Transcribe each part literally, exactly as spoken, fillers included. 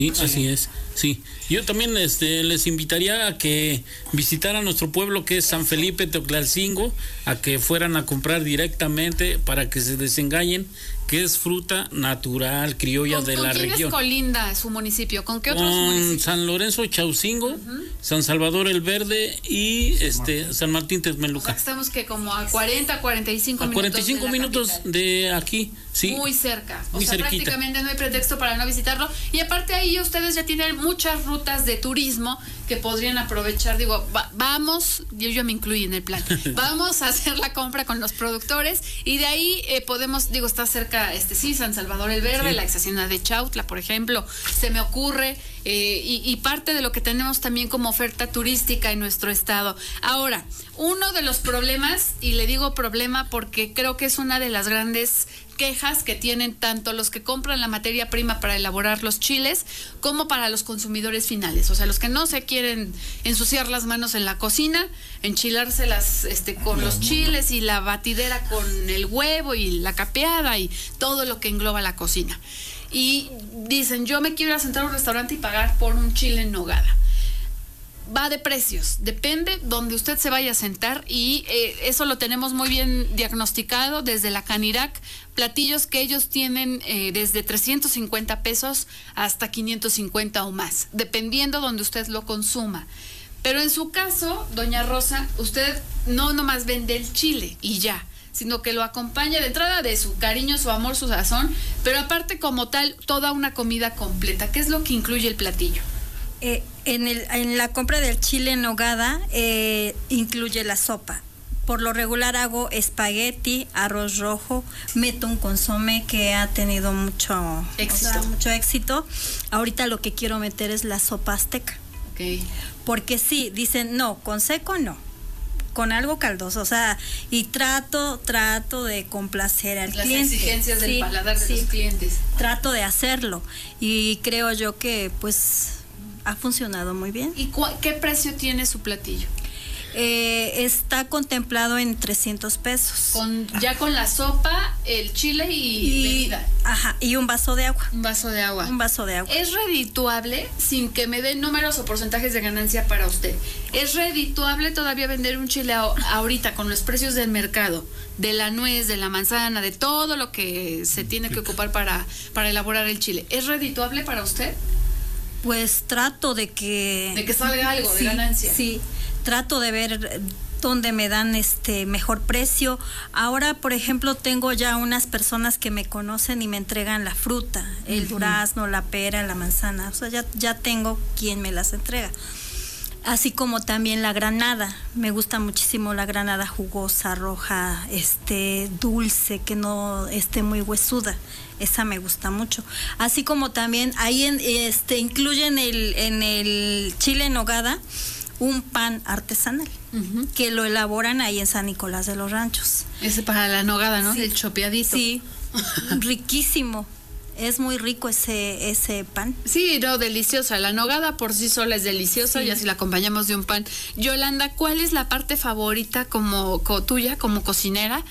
Sí, así es, sí. Yo también este, les invitaría a que visitaran nuestro pueblo que es San Felipe Teoclalcingo, a que fueran a comprar directamente para que se desengañen, que es fruta natural, criolla ¿Con, de con la quién región. es colinda su municipio? ¿Con qué otros Con municipios? San Lorenzo Chaucingo, uh-huh. San Salvador el Verde y San este Martín. San Martín Texmeluca. O sea, que estamos que como a cuarenta, cuarenta y cinco minutos. A cuarenta y cinco de minutos capital. De aquí, sí. Muy cerca. O muy sea, cerquita. Prácticamente no hay pretexto para no visitarlo. Y aparte ahí ustedes ya tienen muchas rutas de turismo que podrían aprovechar. Digo, va, vamos, yo, yo me incluyo en el plan. Vamos a hacer la compra con los productores y de ahí eh, podemos, digo, está cerca, este sí, San Salvador el Verde, sí. La ex hacienda de Chautla, por ejemplo, se me ocurre. Eh, y, y parte de lo que tenemos también como oferta turística en nuestro estado. Ahora, uno de los problemas, y le digo problema porque creo que es una de las grandes quejas que tienen tanto los que compran la materia prima para elaborar los chiles como para los consumidores finales, o sea, los que no se quieren ensuciar las manos en la cocina, enchilárselas este, con los chiles y la batidera con el huevo y la capeada y todo lo que engloba la cocina. Y dicen, yo me quiero ir a sentar a un restaurante y pagar por un chile en nogada. Va de precios, depende donde usted se vaya a sentar y eh, eso lo tenemos muy bien diagnosticado desde la Canirac, platillos que ellos tienen eh, desde trescientos cincuenta pesos hasta quinientos cincuenta o más, dependiendo donde usted lo consuma. Pero en su caso, doña Rosa, usted no nomás vende el chile y ya, sino que lo acompaña de entrada de su cariño, su amor, su sazón, pero aparte como tal, toda una comida completa. ¿Qué es lo que incluye el platillo? Eh, en, el, en la compra del chile en nogada eh, incluye la sopa. Por lo regular hago espagueti, arroz rojo, meto un consomé que ha tenido mucho éxito. O sea, mucho éxito. Ahorita lo que quiero meter es la sopa azteca. Okay. Porque sí, dicen, no, con seco no. Con algo caldoso, o sea, y trato, trato de complacer al Las cliente. Las exigencias del sí, paladar de sí. los clientes. Trato de hacerlo y creo yo que pues ha funcionado muy bien. ¿Y cu- qué precio tiene su platillo? Eh, está contemplado en trescientos pesos. Con, ya con la sopa, el chile y, y bebida. Ajá, y un vaso de agua. Un vaso de agua. Un vaso de agua. ¿Es redituable, sin que me den números o porcentajes de ganancia para usted? ¿Es redituable todavía vender un chile a, ahorita con los precios del mercado, de la nuez, de la manzana, de todo lo que se tiene que ocupar para, para elaborar el chile? ¿Es redituable para usted? Pues trato de que... De que salga algo sí, de ganancia. Sí, trato de ver dónde me dan este mejor precio. Ahora, por ejemplo, tengo ya unas personas que me conocen y me entregan la fruta, el uh-huh. durazno, la pera, la manzana. O sea, ya, ya tengo quien me las entrega. Así como también la granada. Me gusta muchísimo la granada jugosa, roja, este, dulce, que no esté muy huesuda. Esa me gusta mucho. Así como también ahí en, este, incluyen el, en el chile en nogada un pan artesanal, uh-huh. que lo elaboran ahí en San Nicolás de los Ranchos. Ese para la nogada, ¿no? Sí. El chopeadito. Sí, riquísimo. Es muy rico ese ese pan. Sí, no, deliciosa. La nogada por sí sola es deliciosa, sí. Y así la acompañamos de un pan. Yolanda, ¿cuál es la parte favorita como, como tuya, como cocinera,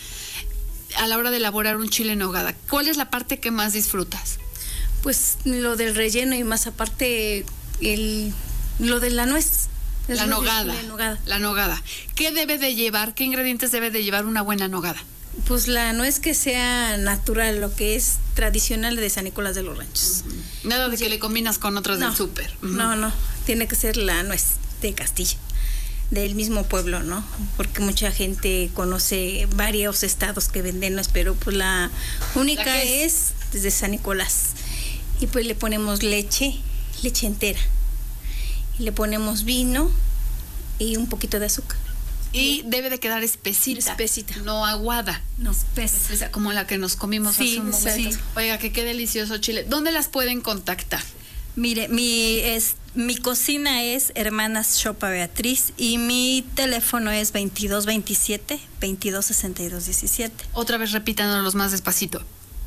a la hora de elaborar un chile en nogada? ¿Cuál es la parte que más disfrutas? Pues lo del relleno y más aparte el lo de la nuez. La nogada, la nogada. La nogada. ¿Qué debe de llevar? ¿Qué ingredientes debe de llevar una buena nogada? Pues la nuez que sea natural, lo que es tradicional de San Nicolás de los Ranchos. Uh-huh. Nada de que le combinas con otros no, del súper. Uh-huh. No, no, tiene que ser la nuez de Castilla, del mismo pueblo, ¿no? Porque mucha gente conoce varios estados que venden nuez, pero pues la única ¿La es? es desde San Nicolás. Y pues le ponemos leche, leche entera. Y le ponemos vino y un poquito de azúcar. Y debe de quedar espesita. Espesita. No aguada. No, espesa. espesa. Como la que nos comimos sí, hace un momento. Sí. Oiga, que qué delicioso chile. ¿Dónde las pueden contactar? Mire, mi es mi cocina es Hermanas Chopa Beatriz y mi teléfono es veintidós veintisiete, veintidós sesenta y dos diecisiete. Otra vez repítanos más despacito.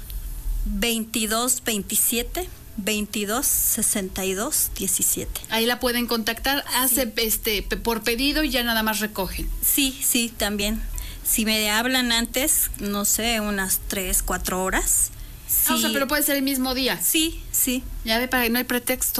veintidós veintisiete, veintidós sesenta y dos diecisiete. Ahí la pueden contactar, hace sí. este por pedido y ya nada más recogen. Sí, sí, también. Si me hablan antes, no sé, unas tres, cuatro horas. Sí. Ah, o sea, pero puede ser el mismo día. Sí, sí. Ya ve, para que no hay pretexto.